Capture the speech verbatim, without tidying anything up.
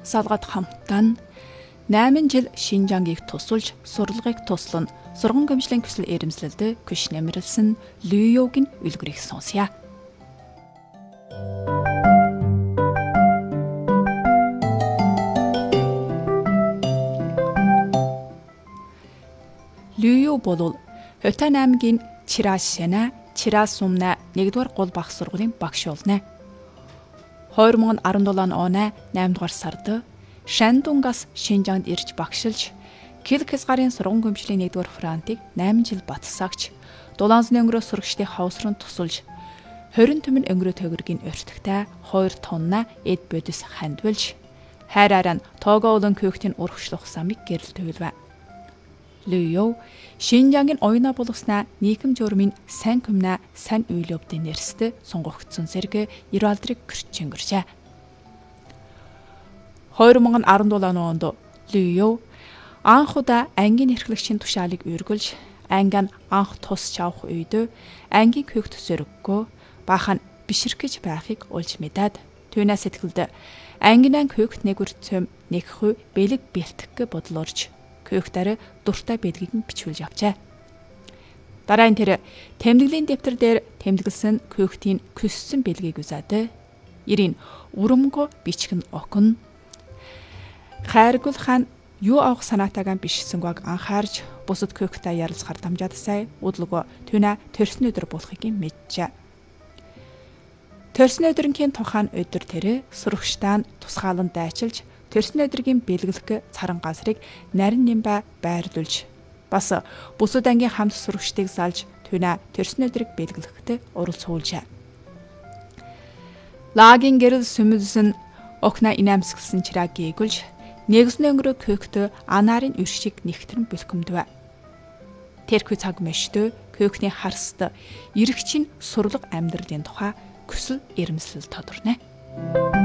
салгад хамтан найман жил Шинжангийг тусалж, сурлагыг туслан, сурган гомжлын көсөл эрэмслэлд күш нэмэрлсэн Люйогийн үлгэрийг сонсъя. Люйо бол Хотан аймгийн Чирашана, Чирасумна нэгдүгээр гол бага сургуулийн багш болно. хоёр мың и дөрвөн оны наймдугаар сард Шандунгаас Шинжаанд ирж багшилж, Кил Хязгарын сурган гомжлын нэгдүгээр фронтыг найман жил батсагч, дулаанзны өнгөрөө сурагчдын хавсран тусалж, хорин түмэн өнгөрөө төгөргийн өртөгтэй хоёр тонна эд бодис хандвалж, хайраараа тоогоо олон көөхтийн урагшлах самыг гэрэлтүүлвэ. Люйо Шинжангийн оюуна болгоснаа нийгэм журмын сайн күмнэ сайн үйлөвдийн нэрстэй сонгогдсон зэрэг Иралдрыг гэрчэнгэрчээ. хоёр мың и дөрвөн онд Люйо анх удаа ангийн эрхлэгчийн тушаалыг үргэлж, ангиан анх тус чавах үед ангийн көөхт сөрөггөө бахан бишрэх гэж байхыг олж мэдээд, түүнээ сэтгэлд ангинан көөхт нэгүр цөм нэгхүү бэлэг бэлтгэх бодлоорч, көөхтөрө дуртай бэлгийг нь бичүүлж авчээ. Дараа нь тэр тэмдэглэлийн дэвтэр дээр тэмдэглэсэн көөхтийн көссөн бэлгийг үзээд, ирийн урэмгөө бичгэн окон хайргул хаан юу авах санаатайгаан бишсэнгүйг анхаарж, бусад көөхтэй ярилцахаар дамжаад сай удлого түүнэ төрсөн өдөр болохыг мэдчээ. Төрсөн өдрөнгийн тухайн өдөр тэр сурагчтаа тусгаалan дайчилж, төрсөн өдрийн бэлгэлэг царан газрыг нарийн нэмбэ байрлуулж, бас бусад ангийн хамт сурагчдыг салж, түүнэ төрсөн өдрийг бэлгэлэхэд оролцуулжээ. Лагийн гэрэл сүмэлсэн окна инамсгсан чираг гүйгүүлж, нэгсэн өнгөрөө көөхтө анарын өршиг нэгтрэн бэлхэмдвэ. Тэрхүү цаг мэштөө көөхний харст эрэгчийн сурлаг амьдралын тухай көсөл эрэмслэл тодорно.